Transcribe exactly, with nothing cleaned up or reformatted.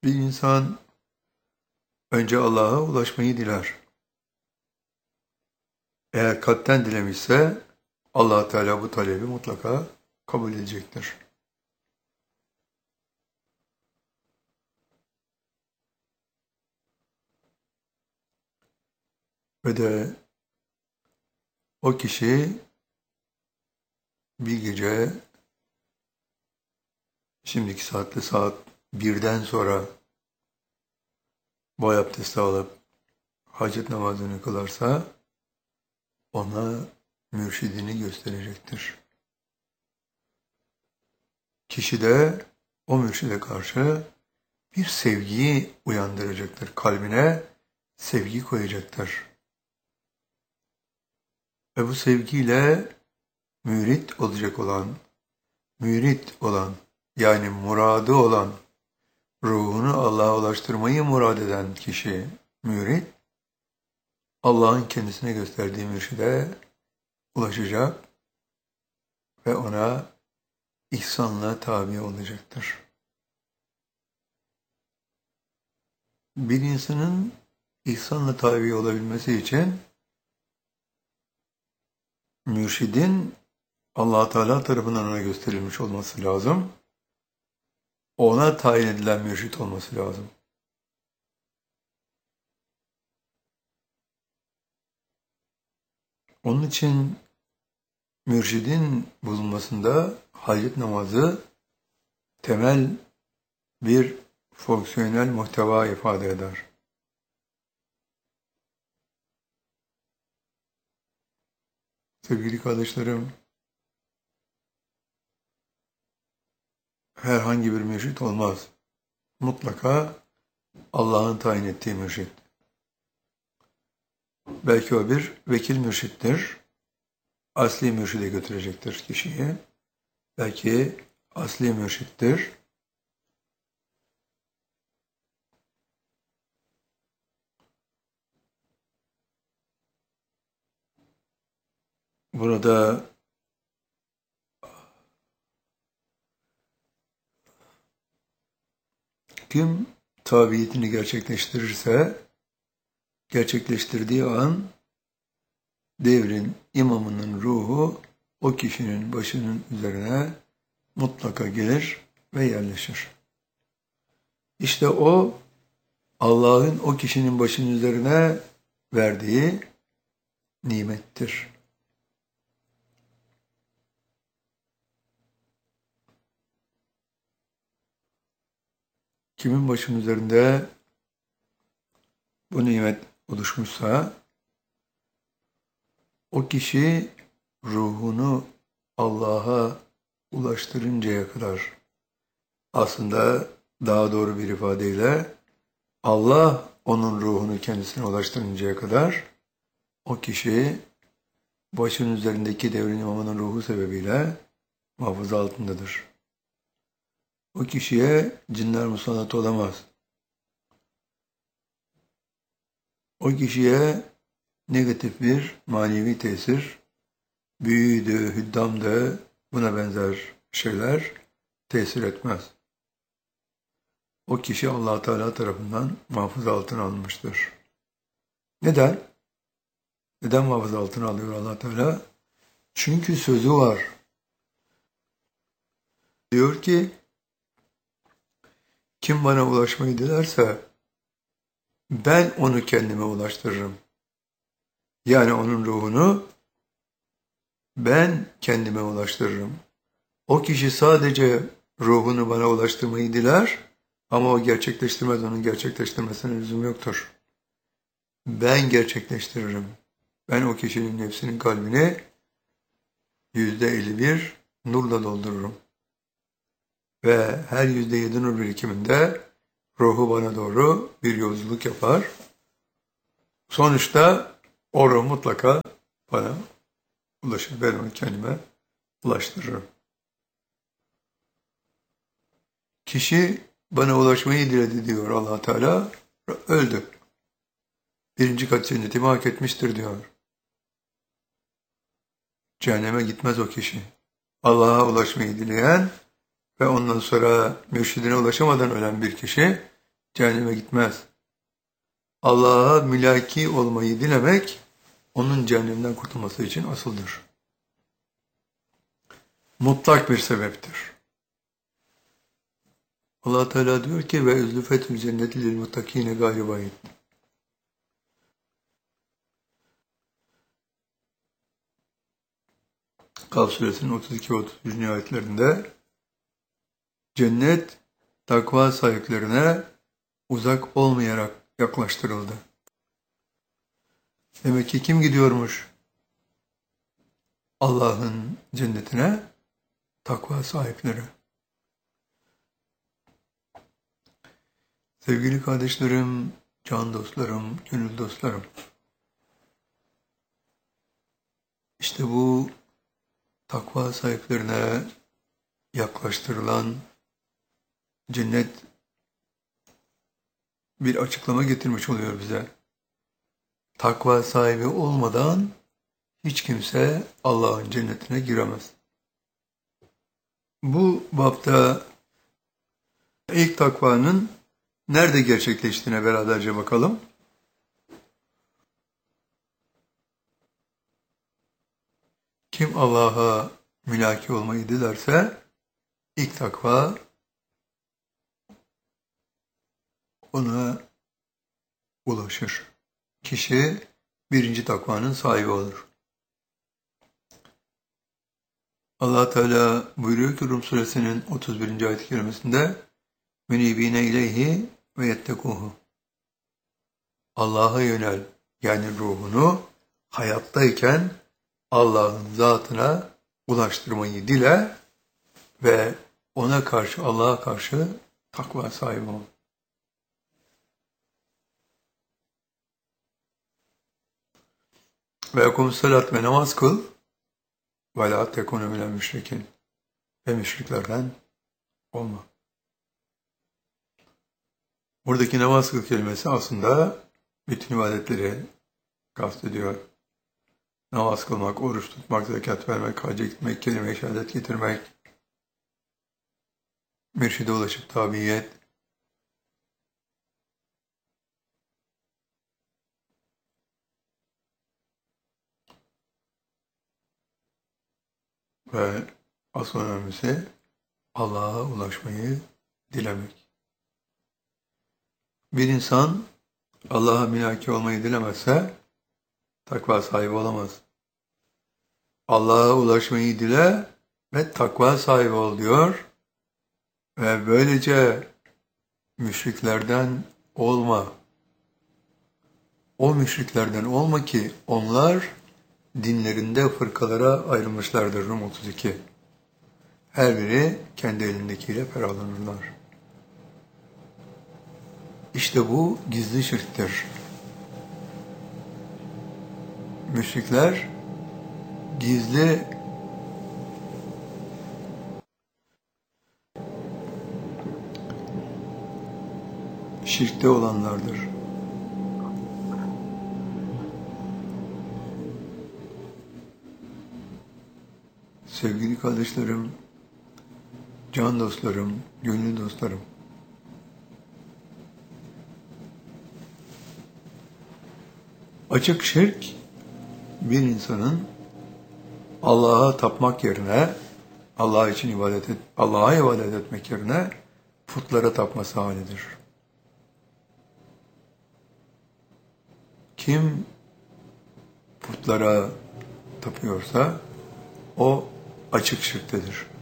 Bir insan önce Allah'a ulaşmayı diler. Eğer kalpten dilemişse Allah Teala bu talebi mutlaka kabul edecektir. Ve de o kişi bir gece şimdiki saatte saat birden sonra boy abdesti alıp hacet namazını kılarsa ona mürşidini gösterecektir. Kişi de o mürşide karşı bir sevgiyi uyandıracaktır. Kalbine sevgi koyacaktır. Ve bu sevgiyle mürit olacak olan, mürit olan, yani muradı olan, ruhunu Allah'a ulaştırmayı murad eden kişi, mürit, Allah'ın kendisine gösterdiği mürşide ulaşacak ve ona ihsanla tabi olacaktır. Bir insanın ihsanla tabi olabilmesi için mürşidin Allah Teala tarafından ona gösterilmiş olması lazım. Ona tayin edilen mürşid olması lazım. Onun için mürşidin bulunmasında hacet namazı temel bir fonksiyonel muhteva ifade eder. Sevgili kardeşlerim, herhangi bir mürşid olmaz. Mutlaka Allah'ın tayin ettiği mürşid. Belki o bir vekil mürşittir. Asli mürşide götürecektir kişiyi. Belki asli mürşittir. Burada kim tabiyetini gerçekleştirirse, gerçekleştirdiği an devrin imamının ruhu o kişinin başının üzerine mutlaka gelir ve yerleşir. İşte o Allah'ın o kişinin başının üzerine verdiği nimettir. Kimin başının üzerinde bu nimet oluşmuşsa o kişi ruhunu Allah'a ulaştırıncaya kadar, aslında daha doğru bir ifadeyle Allah onun ruhunu kendisine ulaştırıncaya kadar o kişi başının üzerindeki devrin imamının ruhu sebebiyle muhafaza altındadır. O kişiye cinler musallat olamaz. O kişiye negatif bir manevi tesir, büyüydü, hüddamdı, buna benzer şeyler tesir etmez. O kişi Allah Teala tarafından muhafaza altına alınmıştır. Neden? Neden muhafaza altına alıyor Allah Teala? Çünkü sözü var. Diyor ki, kim bana ulaşmayı dilerse ben onu kendime ulaştırırım. Yani onun ruhunu ben kendime ulaştırırım. O kişi sadece ruhunu bana ulaştırmayı diler ama o gerçekleştirmez, onun gerçekleştirmesine lüzum yoktur. Ben gerçekleştiririm. Ben o kişinin nefsinin kalbini yüzde elli bir nurla doldururum. Ve her yüzde yedi nur birikiminde ruhu bana doğru bir yolculuk yapar. Sonuçta o ruh mutlaka bana ulaşır. Ben onu kendime ulaştırırım. Kişi bana ulaşmayı diledi diyor Allah Teala, öldü. Birinci kat cennetimi hak etmiştir diyor. Cehenneme gitmez o kişi. Allah'a ulaşmayı dileyen ve ondan sonra mürşidine ulaşamadan ölen bir kişi cehenneme gitmez. Allah'a mülaki olmayı dilemek, onun cehennemden kurtulması için asıldır. Mutlak bir sebeptir. Allah Teala diyor ki ve üzlüfetül cenneti lil muttakine gayri bayit. Kaf suresinin otuz iki otuz üç. ayetlerinde cennet takva sahiplerine uzak olmayarak yaklaştırıldı. Demek ki kim gidiyormuş Allah'ın cennetine? Takva sahipleri. Sevgili kardeşlerim, can dostlarım, gönül dostlarım. İşte bu takva sahiplerine yaklaştırılan cennet bir açıklama getirmiş oluyor bize. Takva sahibi olmadan hiç kimse Allah'ın cennetine giremez. Bu bapta ilk takvanın nerede gerçekleştiğine beraberce bakalım. Kim Allah'a mülaki olmayı dilerse ilk takva ona ulaşır. Kişi birinci takvanın sahibi olur. Allah Teala buyuruyor ki Rum suresinin otuz birinci ayet-i kerimesinde münibine ileyhi ve yettekuhu. Allah'a yönel, yani ruhunu hayattayken Allah'ın zatına ulaştırmayı dile ve ona karşı, Allah'a karşı takva sahibi ol. Ve yakum salat ve namaz kıl ve la tekunu minel müşrikin ve müşriklerden olma. Buradaki namaz kıl kelimesi aslında bütün ibadetleri kastediyor. Namaz kılmak, oruç tutmak, zekat vermek, hacca gitmek, kelime-i şehadet getirmek, mürşide ulaşıp tabiyet, ve asıl önemlisi Allah'a ulaşmayı dilemek. Bir insan Allah'a mülaki olmayı dilemezse takva sahibi olamaz. Allah'a ulaşmayı dile ve takva sahibi ol diyor ve böylece müşriklerden olma. O müşriklerden olma ki onlar dinlerinde fırkalara ayrılmışlardır. Rum otuz iki. Her biri kendi elindekiyle ferahlanırlar. İşte bu gizli şirktir. Müşrikler gizli şirkte olanlardır. Sevgili kardeşlerim, can dostlarım, gönül dostlarım, açık şirk bir insanın Allah'a tapmak yerine, Allah için ibadet et, Allah'a ibadet etmek yerine putlara tapması halidir. Kim putlara tapıyorsa o açık şirktedir.